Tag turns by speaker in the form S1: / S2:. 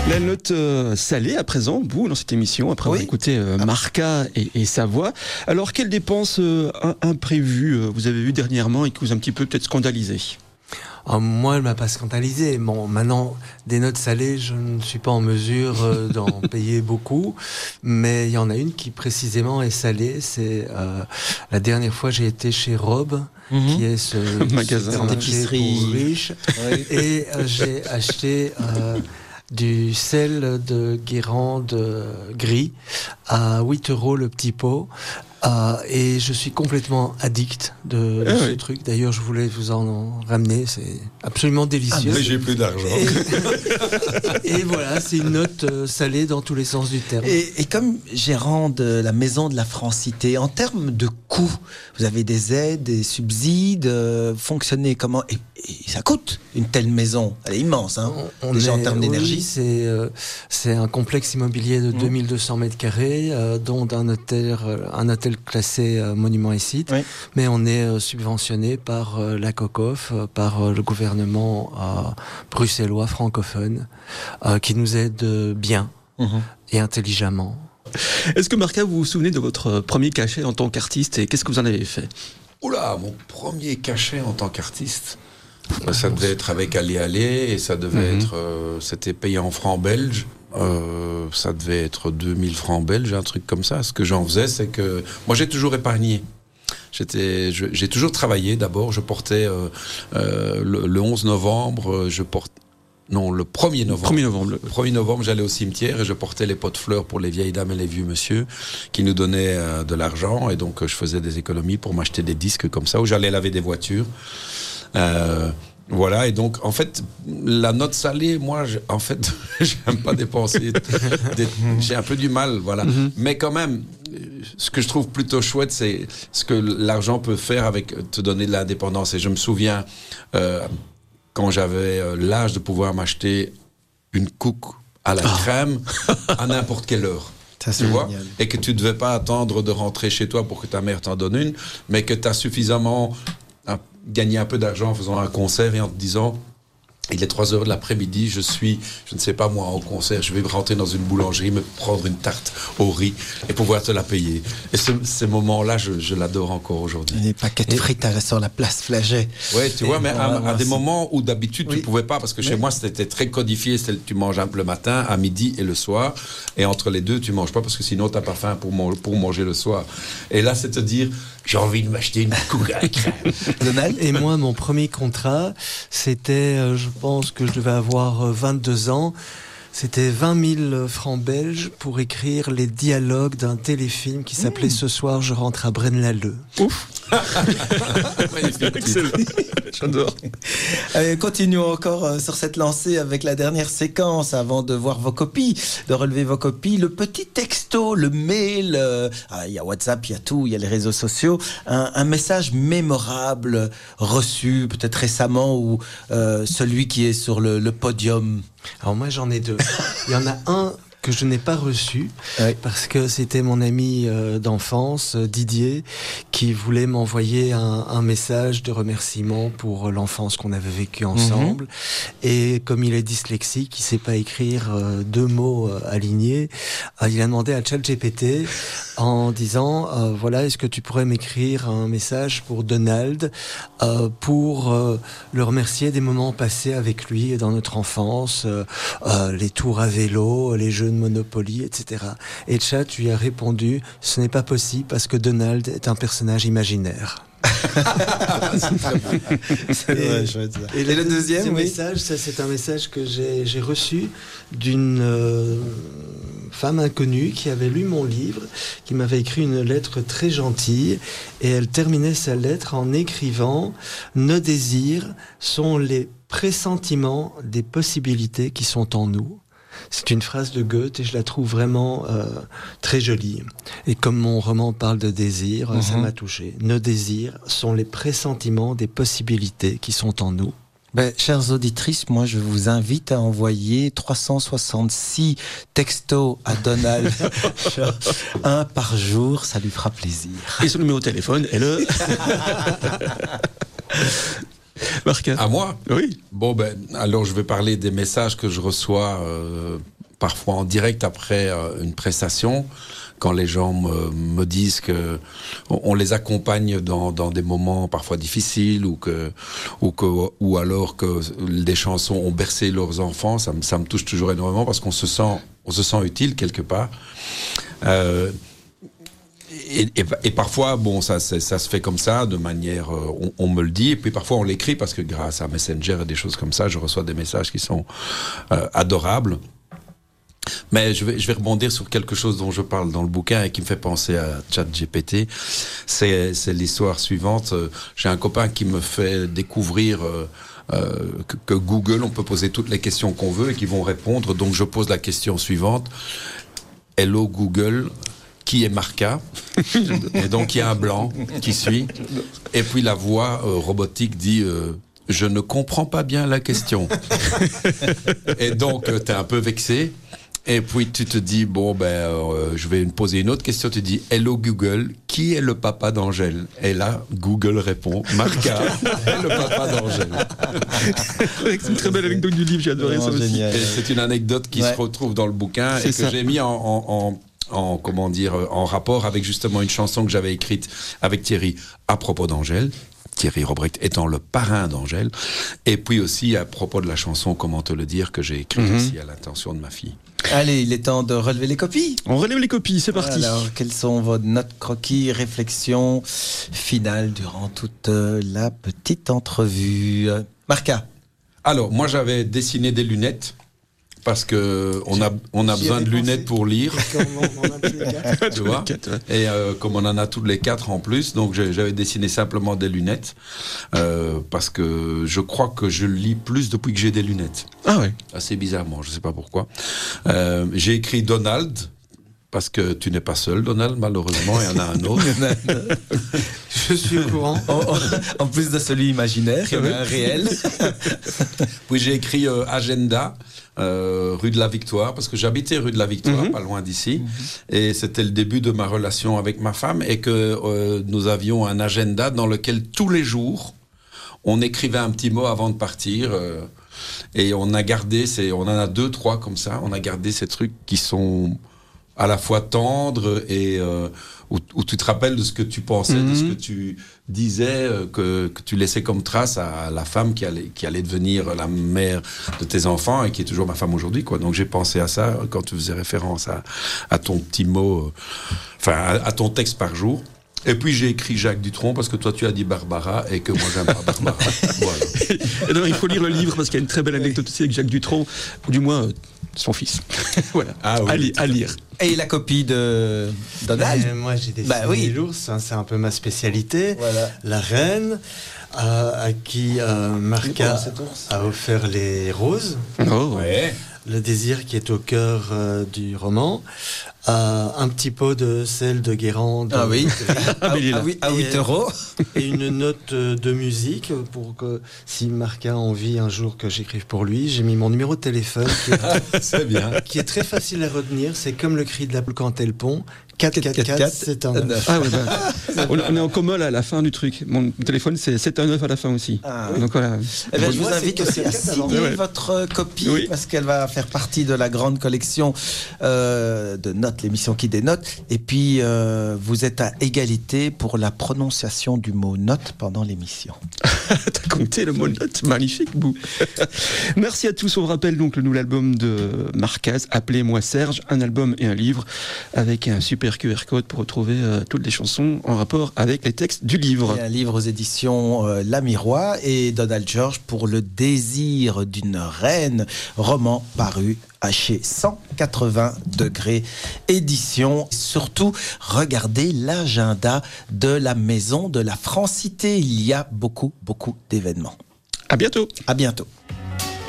S1: La note salée à présent, vous, dans cette émission, après avoir écouté Marca et sa voix. Alors, quelles dépenses imprévues vous avez vues dernièrement et qui vous ont un petit peu peut-être scandalisé ?
S2: Moi, elle m'a pas scandalisé. Bon, maintenant, des notes salées, je ne suis pas en mesure d'en payer beaucoup, mais il y en a une qui précisément est salée. C'est la dernière fois, j'ai été chez Rob, qui est ce
S1: magasin
S2: d'épicerie pour riches, et j'ai acheté du sel de Guérande gris à 8 € le petit pot. Et je suis complètement addict de ce truc. D'ailleurs, je voulais vous en ramener. C'est absolument délicieux.
S3: Mais j'ai plus d'argent.
S2: Et voilà, c'est une note salée dans tous les sens du terme.
S4: Et comme gérant de la maison de la Francité, en termes de coûts, vous avez des aides, des subsides, fonctionnez comment ? Et ça coûte une telle maison. Elle est immense, hein, déjà en termes d'énergie.
S2: C'est un complexe immobilier de 2200 mètres carrés, dont un hôtel classé monument et site, mais on est subventionné par la COCOF, par le gouvernement bruxellois francophone, qui nous aide bien et intelligemment.
S1: Est-ce que Marca, vous vous souvenez de votre premier cachet en tant qu'artiste et qu'est-ce que vous en avez fait ?
S3: Oula, mon premier cachet en tant qu'artiste, ça devait être avec Allez Allez et ça devait être, c'était payé en francs belges. Ça devait être 2000 francs belges, un truc comme ça. Ce que j'en faisais, c'est que moi j'ai toujours épargné. J'ai toujours travaillé. D'abord, je portais le 11 novembre, le 1er novembre. Le 1er novembre, j'allais au cimetière et je portais les pots de fleurs pour les vieilles dames et les vieux monsieur qui nous donnaient de l'argent. Et donc, je faisais des économies pour m'acheter des disques comme ça, où j'allais laver des voitures. Voilà, et donc, en fait, la note salée, moi, j'aime pas dépenser. J'ai un peu du mal, voilà. Mais quand même, ce que je trouve plutôt chouette, c'est ce que l'argent peut faire avec te donner de l'indépendance. Et je me souviens, quand j'avais l'âge de pouvoir m'acheter une couque à la crème à n'importe quelle heure.
S4: Ça, c'est génial.
S3: Et que tu ne devais pas attendre de rentrer chez toi pour que ta mère t'en donne une, mais que tu as suffisamment gagné un peu d'argent en faisant un concert et en te disant il est 3 heures de l'après-midi, je ne sais pas moi, au concert, je vais rentrer dans une boulangerie, me prendre une tarte au riz et pouvoir te la payer. Et ces moments-là, je l'adore encore aujourd'hui.
S4: Les paquets de frites sur la place Flaget.
S3: Ouais, tu vois, mais à des moments où d'habitude tu pouvais pas, parce que chez moi c'était très codifié, tu manges le matin, à midi et le soir, et entre les deux tu manges pas parce que sinon t'as pas faim pour manger le soir. Et là c'est te dire, j'ai envie de m'acheter une couille à crème.
S4: Donald ?
S2: Et moi, mon premier contrat, c'était, je pense que je devais avoir 22 ans. C'était 20 000 francs belges pour écrire les dialogues d'un téléfilm qui s'appelait Ce soir, je rentre à Braine-l'Alleud.
S1: Ouf. Excellent. J'adore.
S4: Allez, continuons encore sur cette lancée avec la dernière séquence avant de voir vos copies, de relever vos copies. Le petit texto, le mail, il y a WhatsApp, il y a tout, il y a les réseaux sociaux. Un message mémorable reçu peut-être récemment ou celui qui est sur le podium.
S2: Alors moi j'en ai deux. Il y en a un que je n'ai pas reçu parce que c'était mon ami d'enfance, Didier, qui voulait m'envoyer un message de remerciement pour l'enfance qu'on avait vécue ensemble. Et comme il est dyslexique, il sait pas écrire 2 mots alignés, il a demandé à ChatGPT en disant voilà, est-ce que tu pourrais m'écrire un message pour Donald pour le remercier des moments passés avec lui dans notre enfance, les tours à vélo, les jeux de Monopoly, etc. Et Chat lui a répondu « Ce n'est pas possible parce que Donald est un personnage imaginaire. »
S4: Et le deuxième,
S2: message, c'est un message que j'ai reçu d'une femme inconnue qui avait lu mon livre, qui m'avait écrit une lettre très gentille, et elle terminait sa lettre en écrivant « Nos désirs sont les pressentiments des possibilités qui sont en nous. » C'est une phrase de Goethe et je la trouve vraiment très jolie. Et comme mon roman parle de désir, ça m'a touché. Nos désirs sont les pressentiments des possibilités qui sont en nous.
S4: Chères auditrices, moi je vous invite à envoyer 366 textos à Donald. Un par jour, ça lui fera plaisir.
S1: Et son numéro de téléphone est le... Marca.
S3: À moi ?
S1: Oui.
S3: Bon, alors je vais parler des messages que je reçois parfois en direct après une prestation, quand les gens me disent que on les accompagne dans des moments parfois difficiles ou alors que des chansons ont bercé leurs enfants, ça me touche toujours énormément parce qu'on se sent utile quelque part. Et parfois, bon, ça se fait comme ça, de manière, on me le dit, et puis parfois on l'écrit parce que grâce à Messenger et des choses comme ça, je reçois des messages qui sont adorables. Mais je vais rebondir sur quelque chose dont je parle dans le bouquin et qui me fait penser à ChatGPT. C'est l'histoire suivante. J'ai un copain qui me fait découvrir que Google, on peut poser toutes les questions qu'on veut et qu'ils vont répondre. Donc je pose la question suivante. Hello Google, qui est Marca? Et donc il y a un blanc qui suit. Et puis la voix robotique dit je ne comprends pas bien la question. Et donc t'es un peu vexé. Et puis tu te dis je vais me poser une autre question. Tu dis hello Google, qui est le papa d'Angèle? Et là Google répond Marca est le papa d'Angèle.
S1: C'est une très belle anecdote du livre, j'ai adoré ça aussi.
S3: Et c'est une anecdote qui se retrouve dans le bouquin et que j'ai mis en rapport avec justement une chanson que j'avais écrite avec Thierry à propos d'Angèle. Thierry Robrecht étant le parrain d'Angèle, et puis aussi à propos de la chanson Comment te le dire que j'ai écrite aussi à l'intention de ma fille.
S4: Allez, il est temps de relever les copies.
S1: On relève les copies, c'est parti.
S4: Alors, quelles sont vos notes, croquis, réflexions finales durant toute la petite entrevue? Marca.
S3: Alors, moi j'avais dessiné des lunettes. Parce que on a besoin de lunettes pour lire. Tu vois. Et comme on en a tous les 4 en plus, donc j'avais dessiné simplement des lunettes parce que je crois que je lis plus depuis que j'ai des lunettes.
S1: Ah ouais.
S3: Assez bizarrement, je sais pas pourquoi. J'ai écrit Donald. Parce que tu n'es pas seul, Donald, malheureusement, il y en a un autre.
S2: Je suis au courant.
S4: En plus de celui imaginaire, il y en a un réel.
S3: Puis j'ai écrit Agenda, rue de la Victoire, parce que j'habitais rue de la Victoire, pas loin d'ici. Et c'était le début de ma relation avec ma femme, et que nous avions un agenda dans lequel tous les jours, on écrivait un petit mot avant de partir. Et on a gardé, on en a 2, 3 comme ça, on a gardé ces trucs qui sont à la fois tendre et où tu te rappelles de ce que tu pensais, de ce que tu disais, que tu laissais comme trace à la femme qui allait devenir la mère de tes enfants et qui est toujours ma femme aujourd'hui, quoi. Donc j'ai pensé à ça quand tu faisais référence à ton petit mot, à ton texte par jour. Et puis j'ai écrit Jacques Dutronc parce que toi tu as dit Barbara et que moi j'aime pas Barbara. Voilà.
S1: Et donc, il faut lire le livre parce qu'il y a une très belle anecdote aussi avec Jacques Dutronc, ou du moins son fils. Voilà. Ah, oui. À lire.
S4: Et la copie de Donald.
S2: Moi j'ai dessiné l'ours, c'est un peu ma spécialité. Voilà. La reine. À qui Marca a offert les roses.
S1: Oh. Ouais.
S2: Le désir qui est au cœur du roman. Un petit pot de sel de Guérande.
S4: Ah oui. À 8 €.
S2: Et une note de musique pour que si Marca a envie un jour que j'écrive pour lui, j'ai mis mon numéro de téléphone
S3: c'est bien.
S2: Qui est très facile à retenir. C'est comme le cri de la poule quand elle pond. 444, c'est un 9.
S1: Ah ouais, on est en commun là, à la fin du truc. Mon téléphone, c'est 719 à la fin aussi.
S4: Ah, oui.
S1: Donc voilà.
S4: Eh bien, je vous invite aussi à signer votre copie parce qu'elle va faire partie de la grande collection de notes, l'émission qui dénote. Et puis, vous êtes à égalité pour la prononciation du mot note pendant l'émission.
S1: T'as compté le mot note, magnifique, Bou. Merci à tous. On vous rappelle donc le nouvel album de Marcaz, Appelez-moi Serge, un album et un livre avec un super QR code pour retrouver toutes les chansons en rapport avec les textes du livre.
S4: Et un livre aux éditions La Miroir et Donald George pour Le désir d'une reine, roman paru chez 180 degrés édition. Surtout, regardez l'agenda de la Maison de la Francité. Il y a beaucoup d'événements.
S1: À bientôt.
S4: À bientôt.